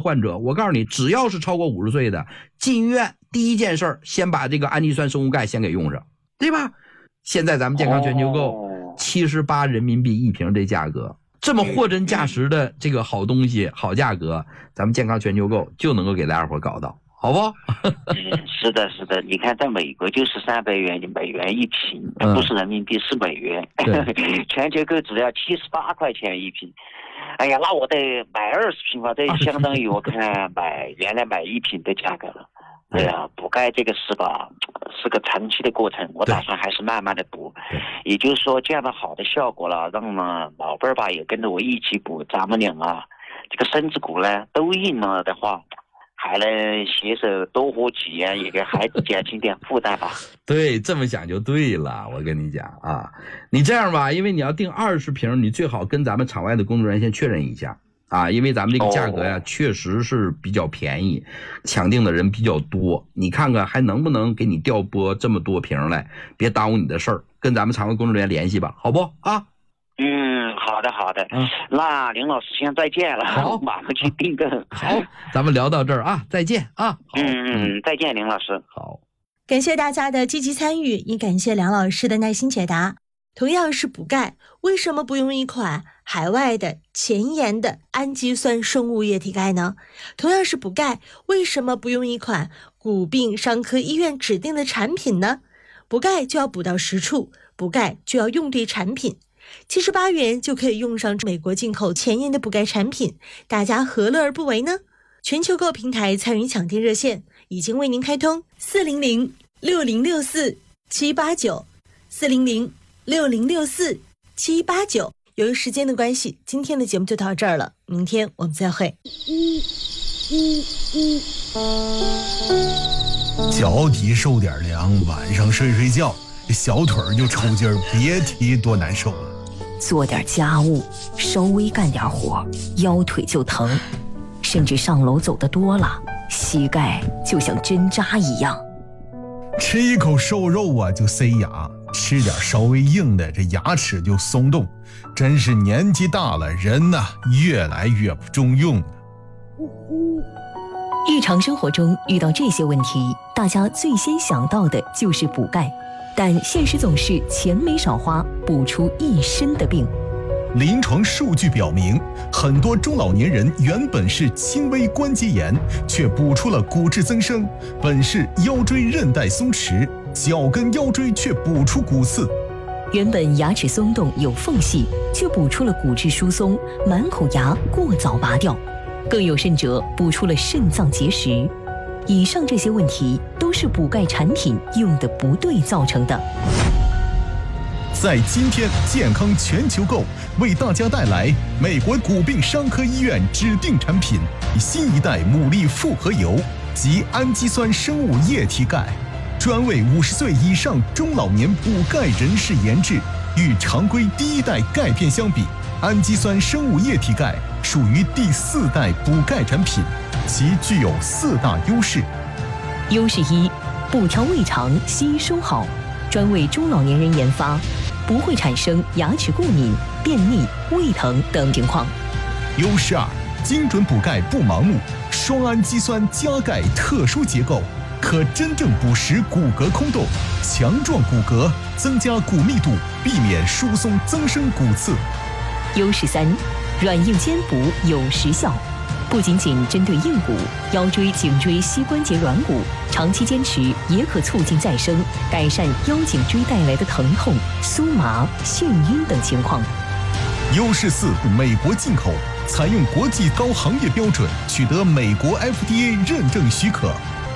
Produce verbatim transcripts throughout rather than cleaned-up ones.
患者，我告诉你，只要是超过五十岁的，进医院第一件事先把这个氨基酸生物钙先给用上，对吧？现在咱们健康全球购七十八人民币一瓶这价格，这么货真价实的这个好东西、好价格，咱们健康全球购就能够给大家伙搞到，好不？ 嗯，是的，是的。你看，在美国就是三百元美元一瓶， 嗯、 不是人民币，是美元。全球购只要七十八块钱一瓶。哎呀，那我得买二十瓶吧，这相当于我看买原来买一瓶的价格了。哎呀，补钙这个是吧，是个长期的过程，我打算还是慢慢的补。也就是说，这样的好的效果了，让呢老辈儿吧也跟着我一起补，咱们俩啊，这个身子骨呢都硬了的话，还能携手多活几年，也给孩子减轻点负担吧。 对，这么想就对了。我跟你讲啊，你这样吧，因为你要订二十瓶，你最好跟咱们场外的工作人员先确认一下。啊，因为咱们这个价格呀、啊，确实是比较便宜，抢订的人比较多。你看看还能不能给你调拨这么多瓶来，别耽误你的事儿。跟咱们场外工作人员联系吧，好不啊？ 嗯，好的好的。嗯，那林老师先再见了，好，马上去订购。 好，咱们聊到这儿啊，再见啊。 嗯嗯，再见，林老师。 好， 感谢大家的积极参与，也感谢梁老师的耐心解答。同样是补钙，为什么不用一款海外的前沿的氨基酸生物液体钙呢？同样是补钙，为什么不用一款骨病伤科医院指定的产品呢？补钙就要补到实处，补钙就要用对产品。七十八元就可以用上美国进口前沿的补钙产品，大家何乐而不为呢？全球购平台参与抢订热线已经为您开通，四零零六零六四七八九，四零零六零六四七八九。由于时间的关系，今天的节目就到这儿了，明天我们再会。 脚底受点凉，晚上睡睡觉，小腿就抽筋儿，别提多难受了。 做点家务，稍微干点活，腰腿就疼，甚至上楼走得多了，膝盖就像针扎一样。 吃一口瘦肉啊就塞牙，吃点稍微硬的，这牙齿就松动。真是年纪大了，人呐、啊、越来越不中用了。 日常生活中遇到这些问题，大家最先想到的就是补钙，但现实总是钱没少花，补出一身的病。 临床数据表明，很多中老年人原本是轻微关节炎，却补出了骨质增生；本是腰椎韧带松弛，脚跟腰椎却补出骨刺。 原本牙齿松动有缝隙，却补出了骨质疏松，满口牙过早拔掉。更有甚者，补出了肾脏结石。以上这些问题都是补钙产品用的不对造成的。 在今天健康全球购为大家带来美国骨病伤科医院指定产品新一代牡蛎复合油及氨基酸生物液体钙，专为五十岁以上中老年补钙人士研制。与常规第一代钙片相比，氨基酸生物液体钙属于第四代补钙产品，其具有四大优势。 优势一，补调胃肠，吸收好，专为中老年人研发，不会产生牙齿过敏、便秘、胃疼等情况。 优势二，精准补钙不盲目，双氨基酸加钙特殊结构，可真正补实骨骼空洞，强壮骨骼，增加骨密度，避免疏松增生骨刺。 优势三，软硬兼补有实效，不仅仅针对硬骨、腰椎、颈椎、膝关节软骨，长期坚持也可促进再生，改善腰颈椎带来的疼痛、酥麻、眩晕等情况。 优势四，美国进口，采用国际高行业标准，取得美国 F D A 认证许可。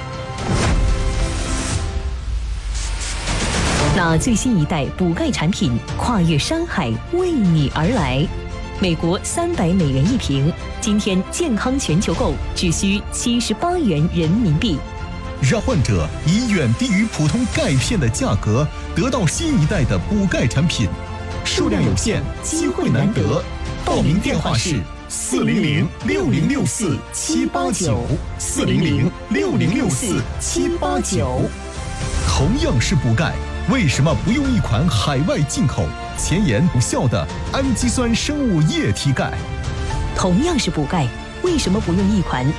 那最新一代补钙产品跨越山海为你而来，美国三百美元一瓶，今天健康全球购只需七十八元人民币， 让患者以远低于普通钙片的价格得到新一代的补钙产品。数量有限，机会难得，报名电话是四零零六零六四七八九，四零零六零六四七八九。同样是补钙，为什么不用一款海外进口、前沿有效的氨基酸生物液体钙？ 同样是补钙，为什么不用一款